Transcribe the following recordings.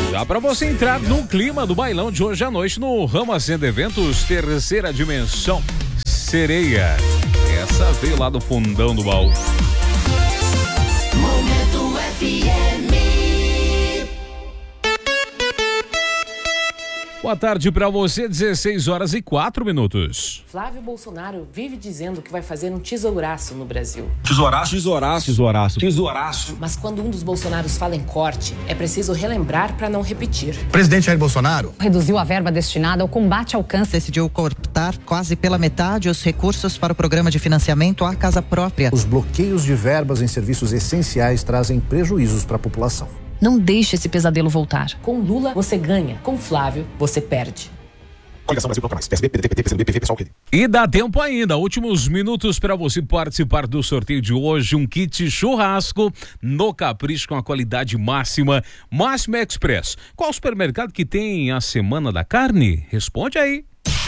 Já para você entrar no clima do bailão de hoje à noite no Rama Center Eventos, terceira dimensão, Sereia. Essa veio lá do fundão do baú. Momento FM. Boa tarde para você, 16h04. Flávio Bolsonaro vive dizendo que vai fazer um tesouraço no Brasil. Tesouraço. Mas quando um dos Bolsonaros fala em corte, é preciso relembrar para não repetir. Presidente Jair Bolsonaro reduziu a verba destinada ao combate ao câncer. Decidiu cortar quase pela metade os recursos para o programa de financiamento à casa própria. Os bloqueios de verbas em serviços essenciais trazem prejuízos para a população. Não deixe esse pesadelo voltar. Com Lula, você ganha. Com Flávio, você perde. Coligação Brasil Bloco Mais. PSB, PDT, PT, PCdoB, PV, PSOL, E dá tempo ainda, últimos minutos para você participar do sorteio de hoje, um kit churrasco no Capricho com a qualidade máxima, Máximo Express. Qual supermercado que tem a Semana da Carne? Responde aí.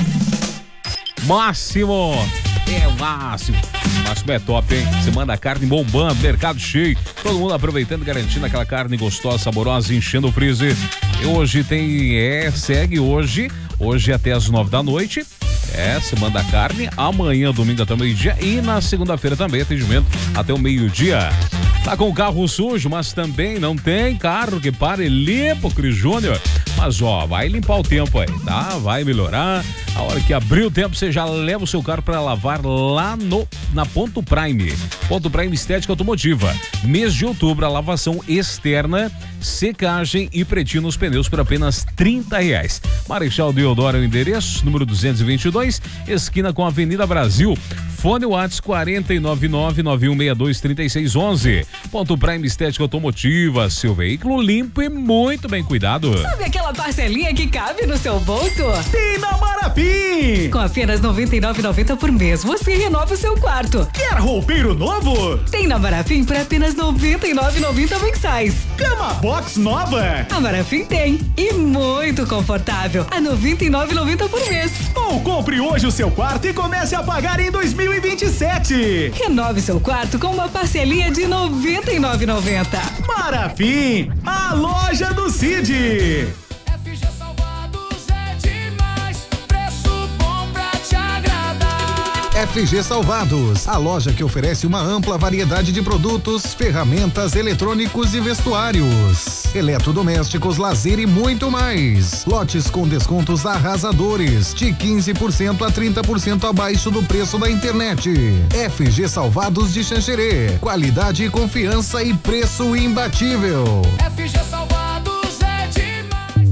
Máximo, é o Máximo. Máximo é top, hein? Semana da Carne bombando, mercado cheio, todo mundo aproveitando, garantindo aquela carne gostosa, saborosa, enchendo o freezer. E hoje tem, segue hoje até as 9 da noite. Semana da Carne, amanhã, domingo até o meio-dia e na segunda-feira também, atendimento até o meio-dia. Tá com o carro sujo, mas também não tem carro que pare limpo, Cris Júnior. Mas vai limpar o tempo aí, tá? Vai melhorar. A hora que abrir o tempo, você já leva o seu carro para lavar lá na Ponto Prime. Ponto Prime Estética Automotiva. Mês de outubro, a lavação externa, secagem e pretinho nos pneus por apenas R$30. Marechal Deodoro é o endereço, número 222, esquina com a Avenida Brasil. Fone WhatsApp 499-9162-3611. Ponto Prime Estética Automotiva, seu veículo limpo e muito bem cuidado. Sabe aquela parcelinha que cabe no seu bolso? Tem na Marafim! Com apenas R$ 99,90 por mês, você renova o seu quarto. Quer roupeiro novo? Tem na Marafim por apenas R$ 99,90 mensais. Cama box nova? A Marafim tem. E muito confortável. A R$ 99,90 por mês. Ou compre hoje o seu quarto e comece a pagar em 2027. Renove seu quarto com uma parcelinha de R$ 99,90. Marafim, a loja do Cid. FG Salvados é demais, preço bom pra te agradar. FG Salvados, a loja que oferece uma ampla variedade de produtos, ferramentas, eletrônicos e vestuários, eletrodomésticos, lazer e muito mais. Lotes com descontos arrasadores de 15% a 30% abaixo do preço da internet. FG Salvados de Xanxerê, qualidade e confiança e preço imbatível. FG Salvados é demais.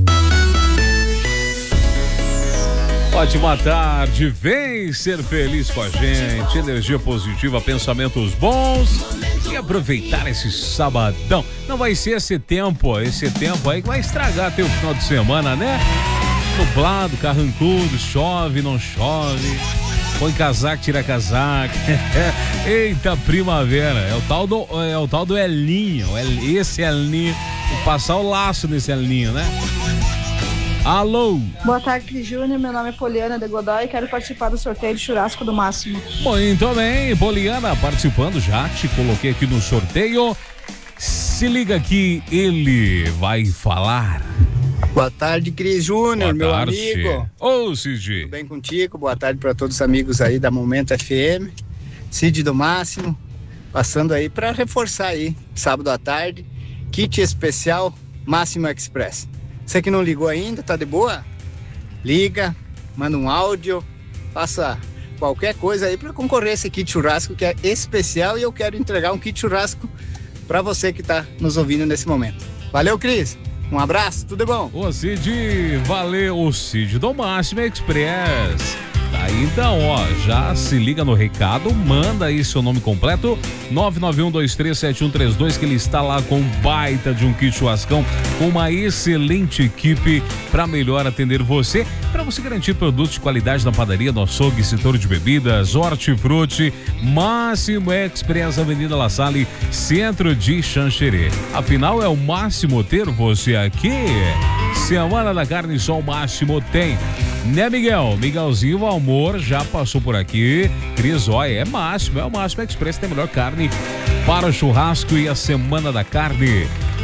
Ótima tarde, vem ser feliz com a gente, energia positiva, pensamentos bons e aproveitar esse sabadão. Não vai ser esse tempo aí que vai estragar teu final de semana, né? Nublado, carrancudo, chove, não chove, põe casaco, tira casaco. Eita, primavera, é o tal do El Ninho, esse El Ninho, vou passar o laço nesse El Ninho, né? Alô? Boa tarde, Cris Júnior. Meu nome é Poliana de Godoy e quero participar do sorteio de churrasco do Máximo. Muito bem, Poliana participando, já te coloquei aqui no sorteio. Se liga que ele vai falar. Boa tarde, Cris Júnior, meu amigo. Ô, Cid. Tudo bem contigo? Boa tarde para todos os amigos aí da Momento FM. Cid do Máximo, passando aí para reforçar aí, sábado à tarde, kit especial Máximo Express. Você que não ligou ainda, tá de boa? Liga, manda um áudio, faça qualquer coisa aí para concorrer a esse kit churrasco que é especial e eu quero entregar um kit churrasco para você que tá nos ouvindo nesse momento. Valeu, Cris! Um abraço, tudo de bom? Ô Cid, valeu, o Cid do Máximo Express. Tá, então, já se liga no recado, manda aí seu nome completo, 991237132, que ele está lá com um baita de um kit churrascão, com uma excelente equipe para melhor atender você, para você garantir produtos de qualidade na padaria, no açougue, setor de bebidas, hortifruti, Máximo Express, Avenida La Salle, centro de Xanxerê. Afinal, é o máximo ter você aqui. Semana da Carne só o Máximo tem. Né, Miguel? Miguelzinho Amor já passou por aqui. Cris, é o Máximo Express, tem a melhor carne para o churrasco e a Semana da Carne.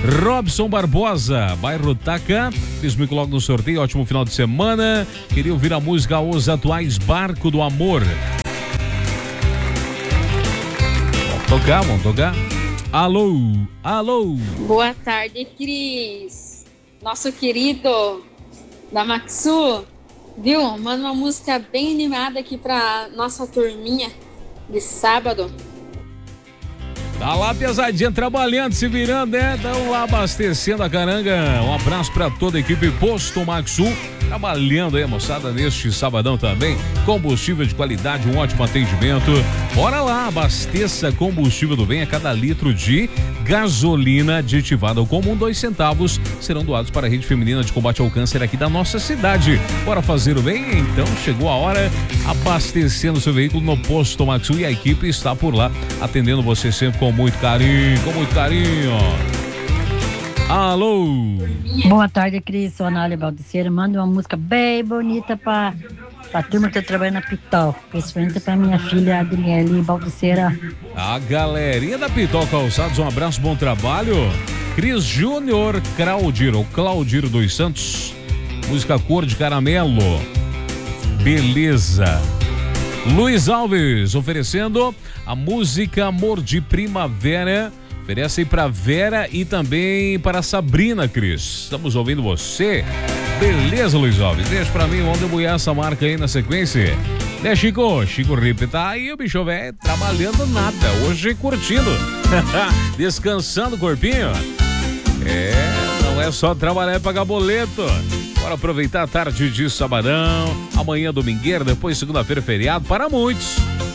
Robson Barbosa, bairro Taca, fez me coloco no sorteio, ótimo final de semana. Queria ouvir a música Os Atuais, Barco do Amor. Vamos tocar. Alô, alô. Boa tarde, Cris. Nosso querido da Maxu, viu? Manda uma música bem animada aqui pra nossa turminha de sábado. Tá lá pesadinha, trabalhando, se virando, né? Estão lá abastecendo a caranga. Um abraço pra toda a equipe Posto Maxu, trabalhando aí, moçada, neste sabadão também. Combustível de qualidade, um ótimo atendimento. Bora lá, abasteça combustível do bem. A cada litro de gasolina aditivada ao comum, 2 centavos serão doados para a rede feminina de combate ao câncer aqui da nossa cidade. Bora fazer o bem? Então chegou a hora, abastecendo seu veículo no Posto Maxu, e a equipe está por lá, atendendo você sempre com muito carinho, Alô! Boa tarde, Cris. Sou a Anália Baldiceira. Manda uma música bem bonita pra turma que tá trabalhando na Pitol, principalmente pra minha filha Adriele Baldiceira. A galerinha da Pitol Calçados, um abraço, bom trabalho. Cris Júnior Claudir dos Santos, música Cor de Caramelo. Beleza. Luiz Alves oferecendo a música Amor de Primavera. Oferece aí pra Vera e também para a Sabrina, Cris. Estamos ouvindo você. Beleza, Luiz Alves. Deixa pra mim, vamos debulhar essa marca aí na sequência. Né, Chico? Chico Ripe tá aí, o bicho velho, trabalhando nada. Hoje curtindo. Descansando o corpinho. Não é só trabalhar e pagar boleto. Bora aproveitar a tarde de sabadão. Amanhã domingueira, depois segunda-feira feriado para muitos.